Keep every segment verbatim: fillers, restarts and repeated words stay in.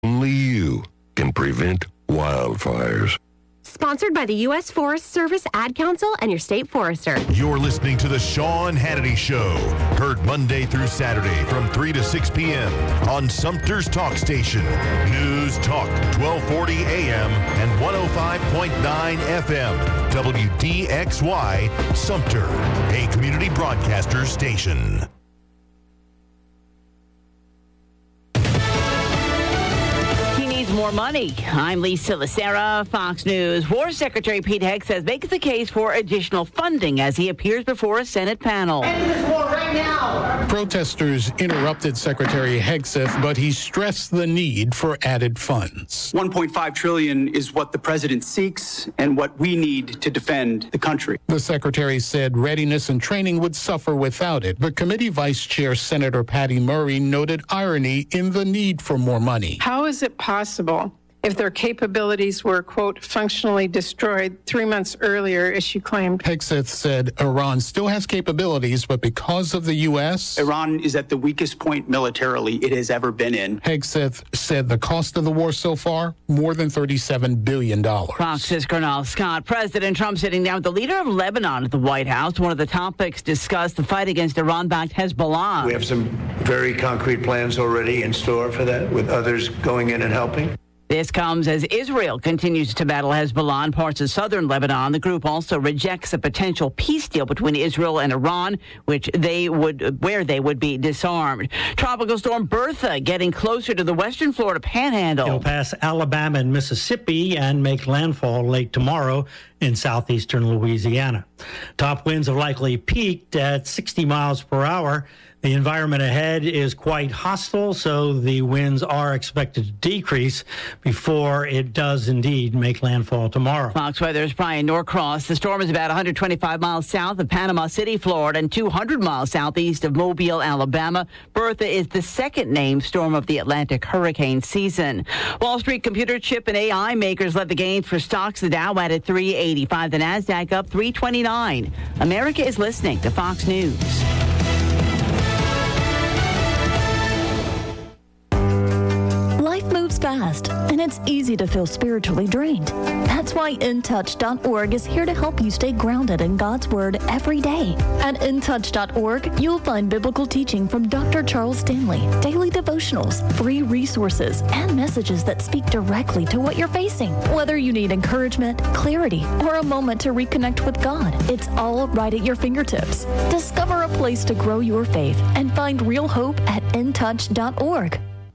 Only you can prevent wildfires. Sponsored by the U S Forest Service Ad Council and your state forester. You're listening to The Sean Hannity Show. Heard Monday through Saturday from three to six p.m. on Sumter's Talk Station. News Talk twelve forty a.m. and one oh five point nine F M. W D X Y, Sumter, a community broadcaster station. More money. I'm Lisa Lacera, Fox News. War Secretary Pete Hegseth makes the case for additional funding as he appears before a Senate panel. End this war right now. Protesters interrupted Secretary Hegseth, but he stressed the need for added funds. one point five trillion dollars is what the president seeks and what we need to defend the country. The secretary said readiness and training would suffer without it, but committee vice chair Senator Patty Murray noted irony in the need for more money. How is it possible if their capabilities were, quote, functionally destroyed three months earlier, as she claimed? Hegseth said Iran still has capabilities, but because of the U S... Iran is at the weakest point militarily it has ever been in. Hegseth said the cost of the war so far, more than thirty-seven billion dollars. Fox's Cornell Scott. President Trump sitting down with the leader of Lebanon at the White House. One of the topics discussed, the fight against Iran-backed Hezbollah. We have some very concrete plans already in store for that, with others going in and helping. This comes as Israel continues to battle Hezbollah in parts of southern Lebanon. The group also rejects a potential peace deal between Israel and Iran, which they would, where they would be disarmed. Tropical storm Bertha getting closer to the western Florida Panhandle. It'll pass Alabama and Mississippi and make landfall late tomorrow in southeastern Louisiana. Top winds have likely peaked at sixty miles per hour. The environment ahead is quite hostile, so the winds are expected to decrease before it does indeed make landfall tomorrow. Fox Weather's Brian Norcross. The storm is about one hundred twenty-five miles south of Panama City, Florida, and two hundred miles southeast of Mobile, Alabama. Bertha is the second named storm of the Atlantic hurricane season. Wall Street computer chip and A I makers led the gains for stocks. The Dow added three eighty-five, the Nasdaq up three twenty-nine. America is listening to Fox News. Life moves fast, and it's easy to feel spiritually drained. That's why In Touch dot org is here to help you stay grounded in God's Word every day. At In Touch dot org, you'll find biblical teaching from Doctor Charles Stanley, daily devotionals, free resources, and messages that speak directly to what you're facing. Whether you need encouragement, clarity, or a moment to reconnect with God, it's all right at your fingertips. Discover a place to grow your faith and find real hope at In Touch dot org.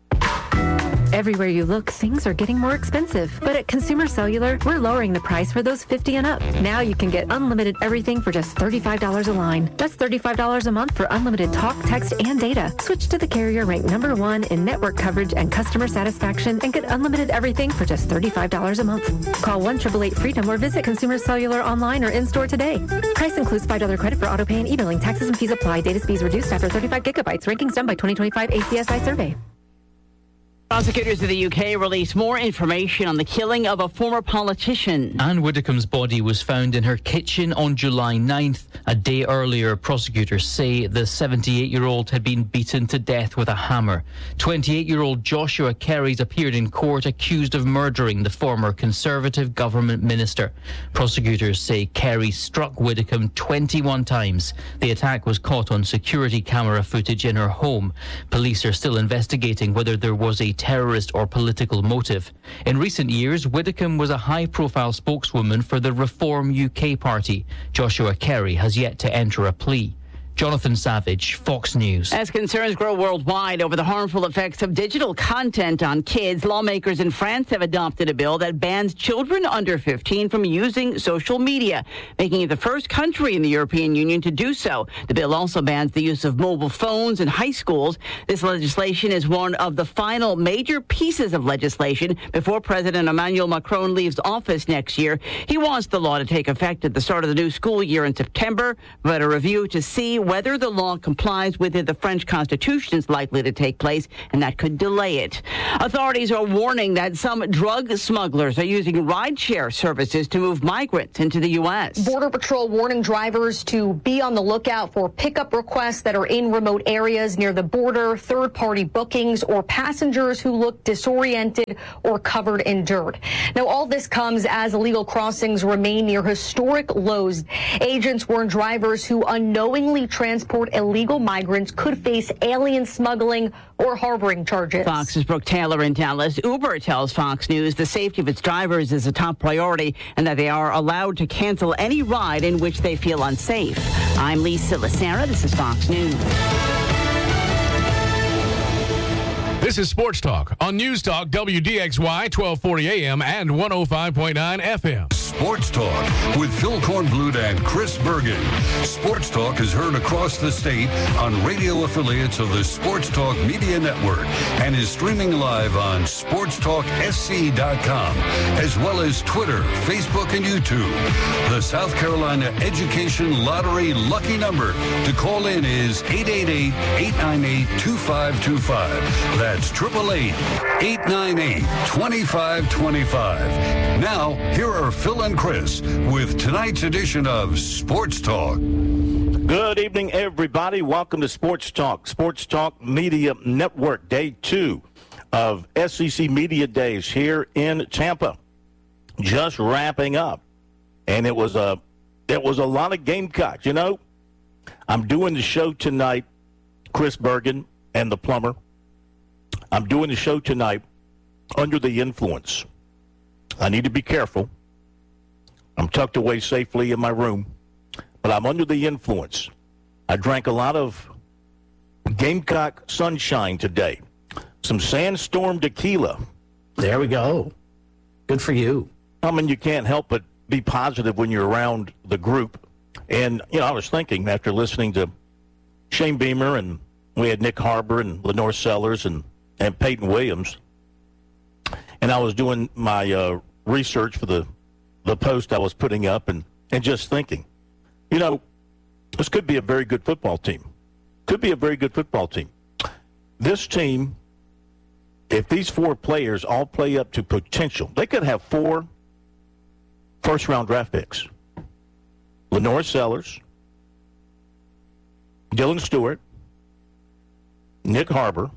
Everywhere you look, things are getting more expensive. But at Consumer Cellular, we're lowering the price for those fifty and up. Now you can get unlimited everything for just thirty-five dollars a line. That's thirty-five dollars a month for unlimited talk, text, and data. Switch to the carrier ranked number one in network coverage and customer satisfaction and get unlimited everything for just thirty-five dollars a month. Call one eight eight eight freedom or visit Consumer Cellular online or in-store today. Price includes five dollars credit for auto pay and e-billing. Taxes and fees apply. Data speeds reduced after thirty-five gigabytes. Rankings done by twenty twenty-five A C S I survey. Prosecutors in the U K released more information on the killing of a former politician. Anne Widdecombe's body was found in her kitchen on July ninth. A day earlier, prosecutors say the seventy-eight-year-old had been beaten to death with a hammer. twenty-eight-year-old Joshua Kerry's appeared in court accused of murdering the former Conservative government minister. Prosecutors say Kerry struck Widdecombe twenty-one times. The attack was caught on security camera footage in her home. Police are still investigating whether there was a terrorist or political motive. In recent years, Widdecombe was a high-profile spokeswoman for the Reform U K party. Joshua Kerry has yet to enter a plea. Jonathan Savage, Fox News. As concerns grow worldwide over the harmful effects of digital content on kids, lawmakers in France have adopted a bill that bans children under fifteen from using social media, making it the first country in the European Union to do so. The bill also bans the use of mobile phones in high schools. This legislation is one of the final major pieces of legislation before President Emmanuel Macron leaves office next year. He wants the law to take effect at the start of the new school year in September, but a review to see whether the law complies with the French Constitution is likely to take place, and that could delay it. Authorities are warning that some drug smugglers are using rideshare services to move migrants into the U S. Border Patrol warning drivers to be on the lookout for pickup requests that are in remote areas near the border, third-party bookings, or passengers who look disoriented or covered in dirt. Now, all this comes as illegal crossings remain near historic lows. Agents warn drivers who unknowingly transport illegal migrants could face alien smuggling or harboring charges. Fox's Brooke Taylor in Dallas. Uber tells Fox News the safety of its drivers is a top priority and that they are allowed to cancel any ride in which they feel unsafe. I'm Lisa Lacera. This is Fox News. This is Sports Talk on News Talk W D X Y twelve forty A M and one oh five point nine F M. Sports Talk with Phil Kornblut and Chris Bergen. Sports Talk is heard across the state on radio affiliates of the Sports Talk Media Network and is streaming live on sports talk s c dot com, as well as Twitter, Facebook, and YouTube. The South Carolina Education Lottery lucky number to call in is eight eight eight, eight nine eight, two five two five. That's eight eight eight, eight nine eight, two five two five. Now, here are Phil and Chris with tonight's edition of Sports Talk. Good evening, everybody. Welcome to Sports Talk, Sports Talk Media Network, day two of S E C Media Days here in Tampa. Just wrapping up. And it was a, it was a lot of Gamecocks. You know, I'm doing the show tonight, Chris Bergen and the plumber. I'm doing the show tonight under the influence. I need to be careful. I'm tucked away safely in my room, but I'm under the influence. I drank a lot of Gamecock Sunshine today. Some Sandstorm tequila. There we go. Good for you. I mean, you can't help but be positive when you're around the group. And, you know, I was thinking after listening to Shane Beamer, and we had Nick Harbor and Lenore Sellers and, and Peyton Williams, and I was doing my uh, research for the, the post I was putting up, and, and just thinking, you know, this could be a very good football team. Could be a very good football team. This team, if these four players all play up to potential, they could have four first-round draft picks. Lenore Sellers, Dylan Stewart, Nick Harbor,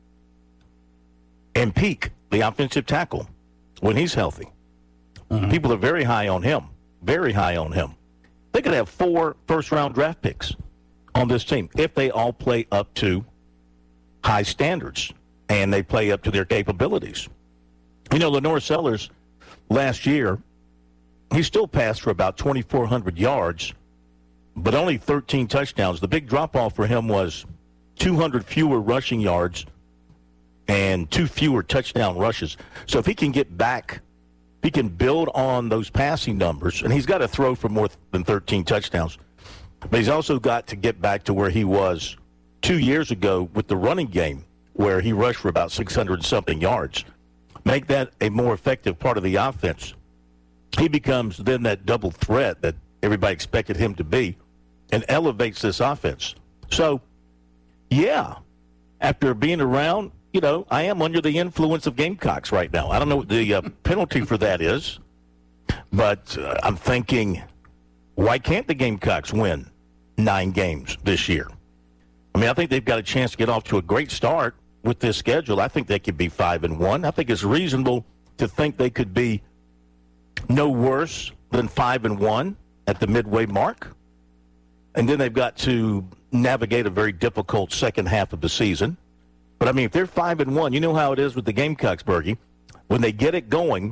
and Peak, the offensive tackle, when he's healthy. Mm-hmm. People are very high on him, very high on him. They could have four first-round draft picks on this team if they all play up to high standards and they play up to their capabilities. You know, Lenore Sellers, last year, he still passed for about twenty-four hundred yards, but only thirteen touchdowns. The big drop-off for him was two hundred fewer rushing yards and two fewer touchdown rushes. So if he can get back, he can build on those passing numbers, and he's got to throw for more than thirteen touchdowns. But he's also got to get back to where he was two years ago with the running game, where he rushed for about six hundred something yards. Make that a more effective part of the offense. He becomes then that double threat that everybody expected him to be and elevates this offense. So, yeah, after being around, you know, I am under the influence of Gamecocks right now. I don't know what the uh, penalty for that is, but uh, I'm thinking, why can't the Gamecocks win nine games this year? I mean, I think they've got a chance to get off to a great start with this schedule. I think they could be five and one. I think it's reasonable to think they could be no worse than five and one at the midway mark. And then they've got to navigate a very difficult second half of the season. But, I mean, if they're five and one, you know how it is with the Gamecocks, Bergie. When they get it going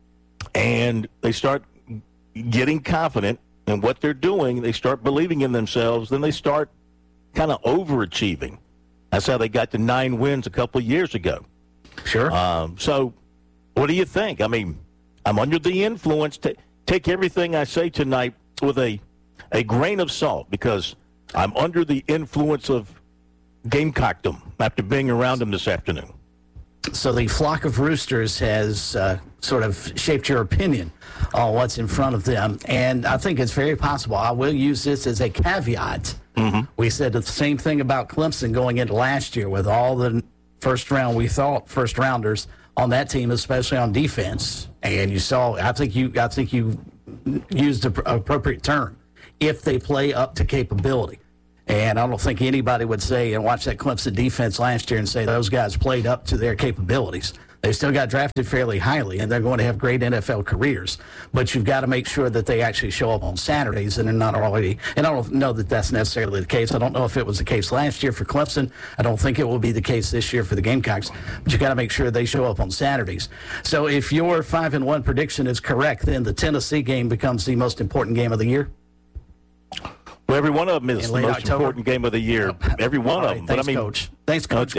and they start getting confident in what they're doing, they start believing in themselves, then they start kind of overachieving. That's how they got to nine wins a couple of years ago. Sure. Um, so what do you think? I mean, I'm under the influence. T- take everything I say tonight with a, a grain of salt, because I'm under the influence of Gamecockdom after being around them this afternoon. So the flock of roosters has uh, sort of shaped your opinion on what's in front of them. And I think it's very possible. I will use this as a caveat Mm-hmm. We said the same thing about Clemson going into last year with all the first round, we thought, first rounders on that team, especially on defense. And you saw, I think you, I think you used the appropriate term, if they play up to capability. And I don't think anybody would say and watch that Clemson defense last year and say those guys played up to their capabilities. They still got drafted fairly highly, and they're going to have great N F L careers. But you've got to make sure that they actually show up on Saturdays and they're not already. And I don't know that that's necessarily the case. I don't know if it was the case last year for Clemson. I don't think it will be the case this year for the Gamecocks. But you've got to make sure they show up on Saturdays. So if your five and one prediction is correct, then the Tennessee game becomes the most important game of the year. Well, every one of them is In the late most October? important game of the year. Every one All of right, them. thanks, but I mean, Coach. Thanks, Coach.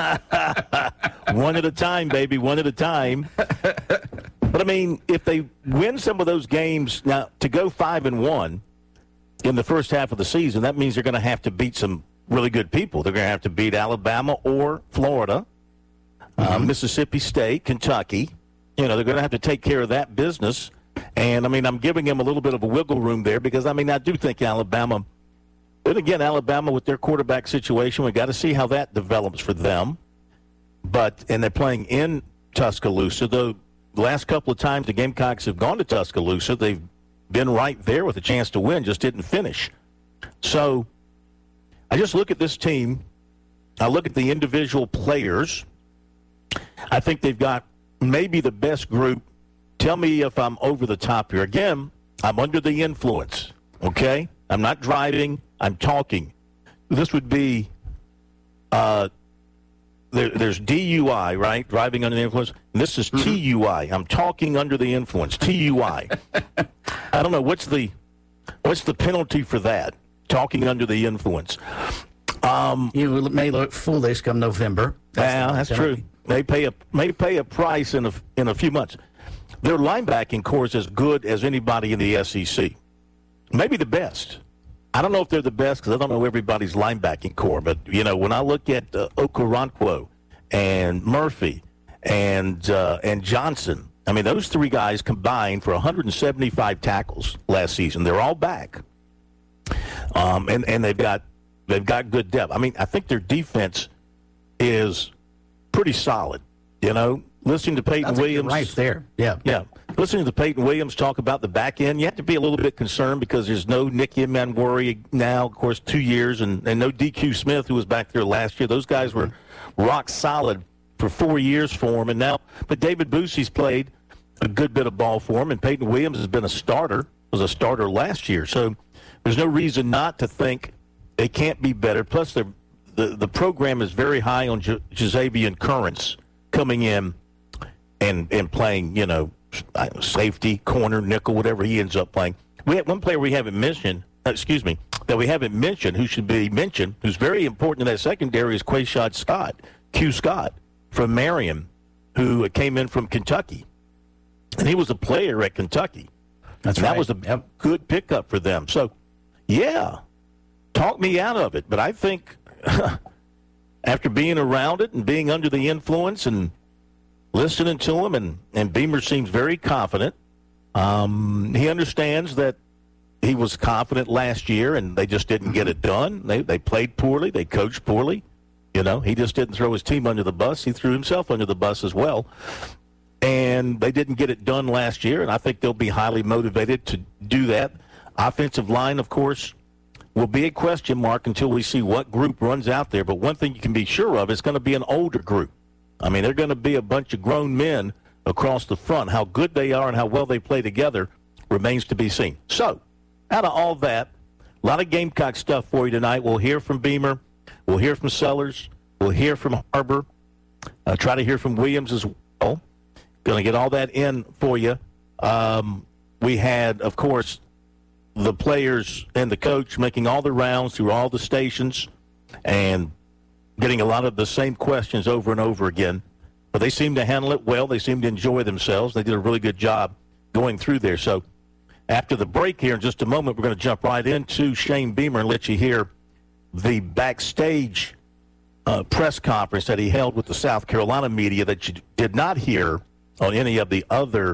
One at a time, baby. One at a time. But I mean, if they win some of those games now, to go five and one in the first half of the season, that means they're going to have to beat some really good people. They're going to have to beat Alabama or Florida, mm-hmm. uh, Mississippi State, Kentucky. You know, they're going to have to take care of that business. And, I mean, I'm giving them a little bit of a wiggle room there because, I mean, I do think Alabama, and again, Alabama with their quarterback situation, we've got to see how that develops for them. But, and they're playing in Tuscaloosa, though the last couple of times the Gamecocks have gone to Tuscaloosa, they've been right there with a chance to win, just didn't finish. So I just look at this team, I look at the individual players. I think they've got maybe the best group. Tell me if I'm over the top here. Again, I'm under the influence, okay? I'm not driving. I'm talking. This would be, uh, there, there's D U I, right? Driving under the influence. And this is T U I. I'm talking under the influence, T U I. I don't know. What's the what's the penalty for that, talking under the influence? Um, you may look foolish come November. That's yeah, that's penalty. True. May pay a may pay a price in a, in a few months. Their linebacking core is as good as anybody in the S E C. Maybe the best. I don't know if they're the best because I don't know everybody's linebacking core. But, you know, when I look at uh, Okoronkwo and Murphy and uh, and Johnson, I mean, those three guys combined for one hundred seventy-five tackles last season. They're all back. Um, and, and they've got they've got good depth. I mean, I think their defense is pretty solid, you know. Listening to Peyton Williams. Right there. Yeah. Yeah. Listening to Peyton Williams talk about the back end, you have to be a little bit concerned because there's no Nicky Manwari now, of course, two years, and, and no D Q Smith, who was back there last year. Those guys were rock solid for four years for him. And now, but David Boosie's played a good bit of ball for him, and Peyton Williams has been a starter, was a starter last year. So there's no reason not to think they can't be better. Plus, the the program is very high on J- Jazavian Currents coming in and and playing, you know, safety, corner, nickel, whatever he ends up playing. We have one player we haven't mentioned, excuse me, that we haven't mentioned who should be mentioned, who's very important in that secondary is Quayshad Scott, Q Scott from Marion, who came in from Kentucky. And he was a player at Kentucky. That's and right. That was a yep. good pickup for them. So, yeah, talk me out of it. But I think after being around it and being under the influence and listening to him, and, and Beamer seems very confident. Um, he understands that he was confident last year, and they just didn't get it done. They they played poorly. They coached poorly. You know, he just didn't throw his team under the bus. He threw himself under the bus as well. And they didn't get it done last year, and I think they'll be highly motivated to do that. Offensive line, of course, will be a question mark until we see what group runs out there. But one thing you can be sure of, it's going to be an older group. I mean, they're going to be a bunch of grown men across the front. How good they are and how well they play together remains to be seen. So, out of all that, a lot of Gamecock stuff for you tonight. We'll hear from Beamer. We'll hear from Sellers. We'll hear from Harbor. Uh, try to hear from Williams as well. Going to get all that in for you. Um, we had, of course, the players and the coach making all the rounds through all the stations and getting a lot of the same questions over and over again. But they seem to handle it well. They seem to enjoy themselves. They did a really good job going through there. So after the break here in just a moment, we're going to jump right into Shane Beamer and let you hear the backstage uh, press conference that he held with the South Carolina media that you did not hear on any of the other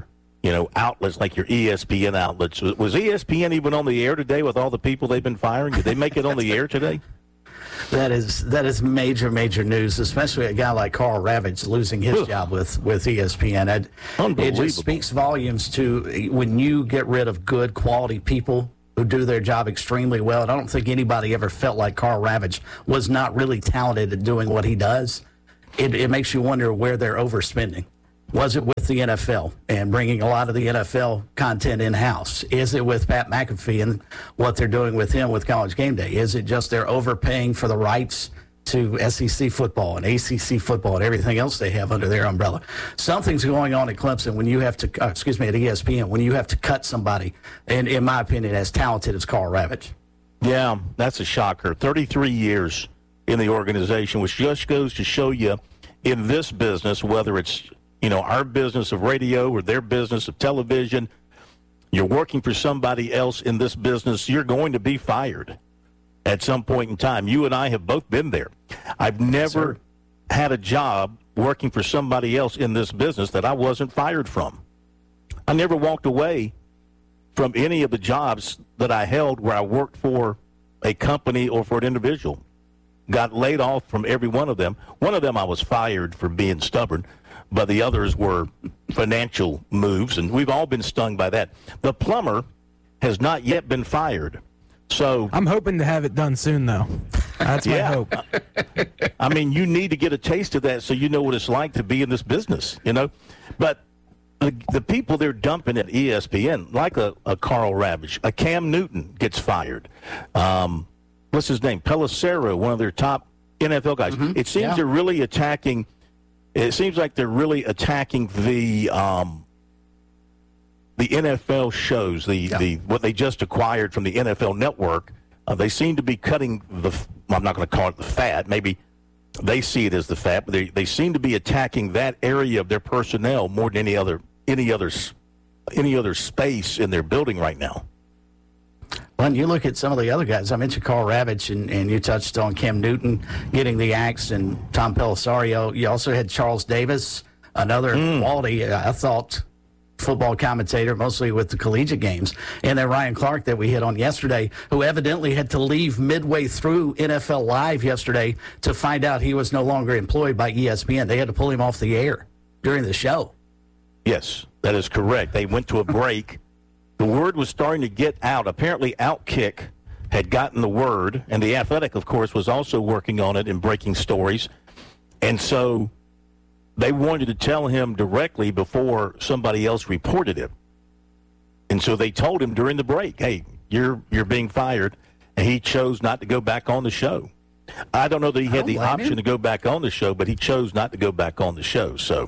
you know, outlets like your E S P N outlets. Was, was E S P N even on the air today with all the people they've been firing? Did they make it on the air today? That is that is major, major news, especially a guy like Carl Ravage losing his Ugh. job with, with E S P N. It, it just speaks volumes to when you get rid of good, quality people who do their job extremely well. And I don't think anybody ever felt like Carl Ravage was not really talented at doing what he does. It, it makes you wonder where they're overspending. Was it with the N F L and bringing a lot of the N F L content in-house? Is it with Pat McAfee and what they're doing with him with College Game Day? Is it just they're overpaying for the rights to S E C football and A C C football and everything else they have under their umbrella? Something's going on at Clemson when you have to, uh, excuse me, at E S P N, when you have to cut somebody, and in my opinion, as talented as Carl Ravage. Yeah, that's a shocker. thirty-three years in the organization, which just goes to show you in this business, whether it's you know, our business of radio or their business of television, you're working for somebody else in this business, you're going to be fired at some point in time. You and I have both been there. I've never yes, had a job working for somebody else in this business that I wasn't fired from. I never walked away from any of the jobs that I held where I worked for a company or for an individual. Got laid off from every one of them. One of them I was fired for being stubborn, but the others were financial moves, and we've all been stung by that. The plumber has not yet been fired. So I'm hoping to have it done soon, though. That's my yeah. hope. I mean, you need to get a taste of that so you know what it's like to be in this business, you know. But the, the people they're dumping at E S P N, like a, a Carl Ravage, a Cam Newton gets fired. Um, what's his name? Pelissero, one of their top N F L guys. Mm-hmm. It seems yeah. they're really attacking – It seems like they're really attacking the um, the N F L shows, the, yeah. the what they just acquired from the N F L Network. Uh, they seem to be cutting the. I'm not going to call it the fat. Maybe they see it as the fat, but they, they seem to be attacking that area of their personnel more than any other any other any other space in their building right now. When you look at some of the other guys, I mentioned Carl Ravage, and, and you touched on Cam Newton getting the axe, and Tom Pelissero. You also had Charles Davis, another mm. quality, I thought, football commentator, mostly with the collegiate games. And then Ryan Clark that we hit on yesterday, who evidently had to leave midway through N F L Live yesterday to find out he was no longer employed by E S P N. They had to pull him off the air during the show. Yes, that is correct. They went to a break. The word was starting to get out. Apparently, Outkick had gotten the word, and The Athletic, of course, was also working on it and breaking stories. And so they wanted to tell him directly before somebody else reported it. And so they told him during the break, hey, you're you're being fired. And he chose not to go back on the show. I don't know that he had the option him. to go back on the show, but he chose not to go back on the show. So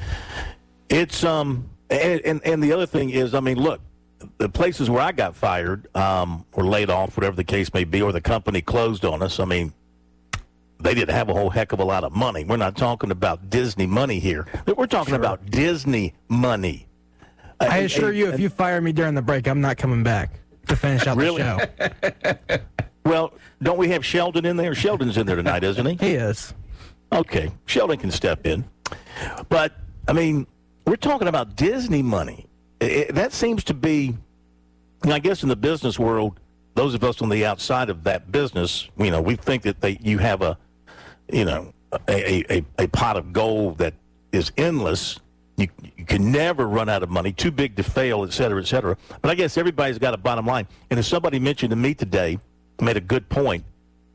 it's, um, and, and, and the other thing is, I mean, look, the places where I got fired um, or laid off, whatever the case may be, or the company closed on us, I mean, they didn't have a whole heck of a lot of money. We're not talking about Disney money here. We're talking sure. about Disney money. I uh, assure uh, you, if you fire me during the break, I'm not coming back to finish out really? the show. Well, don't we have Sheldon in there? Sheldon's in there tonight, isn't he? He is. Okay. Sheldon can step in. But, I mean, we're talking about Disney money. It, that seems to be, I guess in the business world, those of us on the outside of that business, you know, we think that they, you have a, you know, a, a, a pot of gold that is endless. You, you can never run out of money, too big to fail, et cetera, et cetera. But I guess everybody's got a bottom line. And as somebody mentioned to me today, made a good point,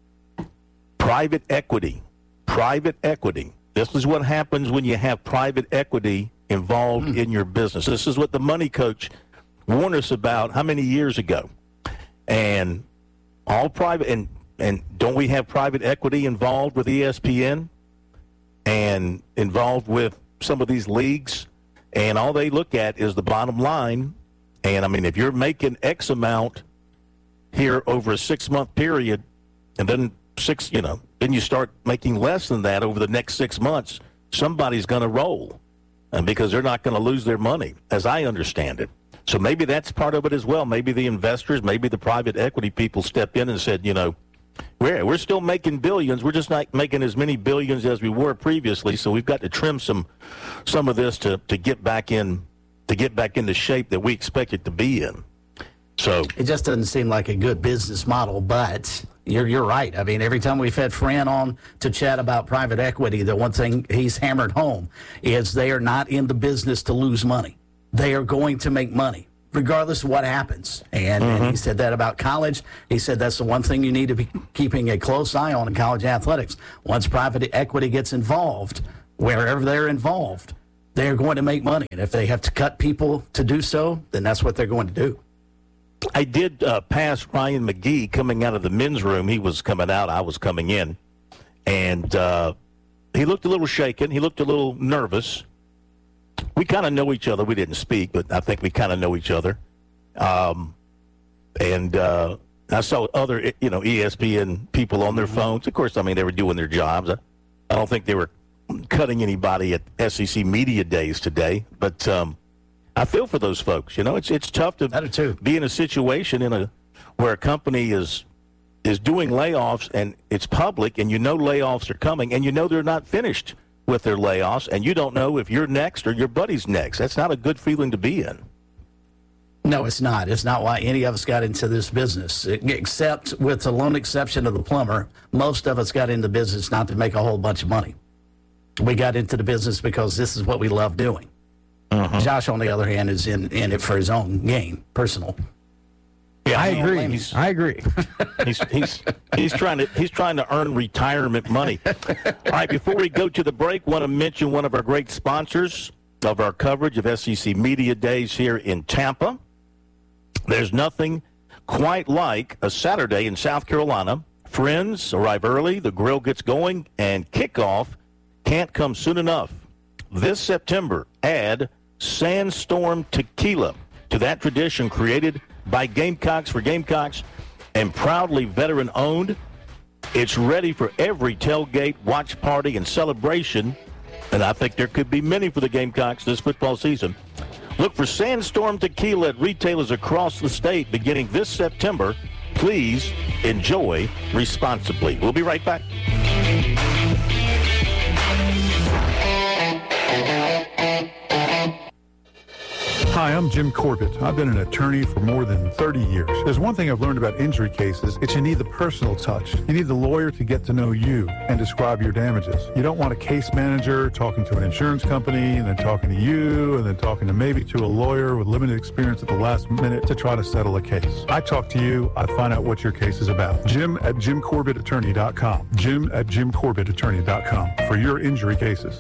private equity, private equity. This is what happens when you have private equity involved mm. in your business. This is what the Money Coach warned us about how many years ago? And all private, and, and don't we have private equity involved with E S P N and involved with some of these leagues? And all they look at is the bottom line. And, I mean, if you're making X amount here over a six-month period, and then six, you know, then you start making less than that over the next six months, somebody's going to roll. And because they're not going to lose their money, as I understand it. So maybe that's part of it as well. Maybe the investors, maybe the private equity people stepped in and said, you know, we're, we're still making billions. We're just not making as many billions as we were previously. So we've got to trim some some of this to, to get back in to get back into shape that we expect it to be in. So it just doesn't seem like a good business model, but you're you're right. I mean, every time we've had Fran on to chat about private equity, the one thing he's hammered home is they are not in the business to lose money. They are going to make money, regardless of what happens. And, mm-hmm. and he said that about college. He said that's the one thing you need to be keeping a close eye on in college athletics. Once private equity gets involved, wherever they're involved, they're going to make money. And if they have to cut people to do so, then that's what they're going to do. I did uh, pass Ryan McGee coming out of the men's room. He was coming out. I was coming in. And uh, he looked a little shaken. He looked a little nervous. We kind of know each other. We didn't speak, but I think we kind of know each other. Um, and uh, I saw other, you know, E S P N people on their phones. Of course, I mean, they were doing their jobs. I, I don't think they were cutting anybody at S E C Media Days today. But um, I feel for those folks. You know, it's it's tough to be in a situation in a where a company is is doing layoffs and it's public and you know layoffs are coming and you know they're not finished with their layoffs and you don't know if you're next or your buddy's next. That's not a good feeling to be in. No, it's not. It's not why any of us got into this business, except with the lone exception of the plumber. Most of us got into business not to make a whole bunch of money. We got into the business because this is what we love doing. Uh-huh. Josh, on the other hand, is in, in it for his own gain, personal. Yeah, I agree. He's, I agree. he's he's he's trying to he's trying to earn retirement money. All right, before we go to the break, want to mention one of our great sponsors of our coverage of S E C Media Days here in Tampa. There's nothing quite like a Saturday in South Carolina. Friends arrive early, the grill gets going, and kickoff can't come soon enough. This September, add Sandstorm Tequila to that tradition created by Gamecocks for Gamecocks and proudly veteran-owned. It's ready for every tailgate, watch party, and celebration, and I think there could be many for the Gamecocks this football season. Look for Sandstorm Tequila at retailers across the state beginning this September. Please enjoy responsibly. We'll be right back. Hi, I'm Jim Corbett. I've been an attorney for more than thirty years. There's one thing I've learned about injury cases. It's you need the personal touch. You need the lawyer to get to know you and describe your damages. You don't want a case manager talking to an insurance company and then talking to you and then talking to maybe to a lawyer with limited experience at the last minute to try to settle a case. I talk to you. I find out what your case is about. Jim at jim corbett attorney dot com. Jim at jim corbett attorney dot com for your injury cases.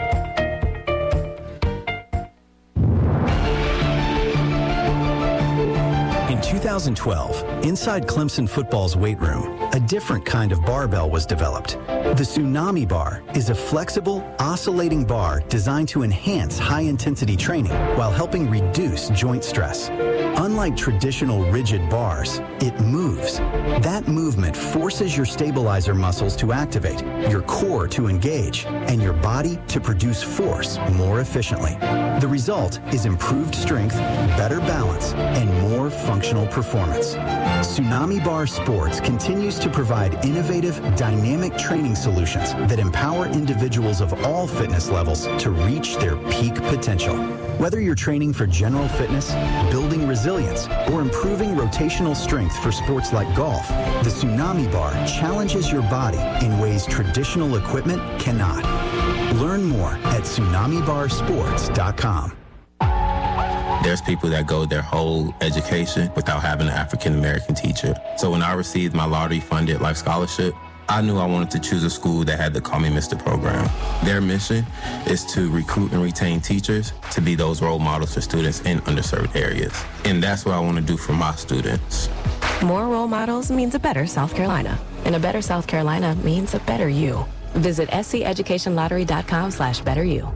In two thousand twelve, inside Clemson football's weight room, a different kind of barbell was developed. The Tsunami Bar is a flexible, oscillating bar designed to enhance high-intensity training while helping reduce joint stress. Unlike traditional rigid bars, it moves. That movement forces your stabilizer muscles to activate, your core to engage, and your body to produce force more efficiently. The result is improved strength, better balance, and more functional performance. Tsunami Bar Sports continues to provide innovative, dynamic training solutions that empower individuals of all fitness levels to reach their peak potential. Whether you're training for general fitness, building resilience, or improving rotational strength for sports like golf, the Tsunami Bar challenges your body in ways traditional equipment cannot. Learn more at tsunami bar sports dot com. There's people that go their whole education without having an African-American teacher. So when I received my lottery-funded life scholarship, I knew I wanted to choose a school that had the Call Me Mister program. Their mission is to recruit and retain teachers to be those role models for students in underserved areas. And that's what I want to do for my students. More role models means a better South Carolina. And a better South Carolina means a better you. Visit sceducationlottery.com slash better you.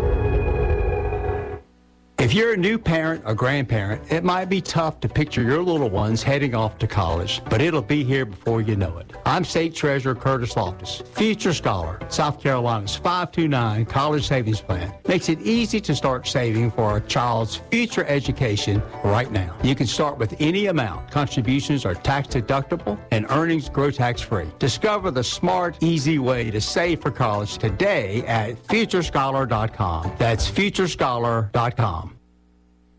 If you're a new parent or grandparent, it might be tough to picture your little ones heading off to college, but it'll be here before you know it. I'm State Treasurer Curtis Loftus. Future Scholar, South Carolina's five two nine College Savings Plan, makes it easy to start saving for a child's future education right now. You can start with any amount. Contributions are tax deductible and earnings grow tax-free. Discover the smart, easy way to save for college today at future scholar dot com. That's future scholar dot com.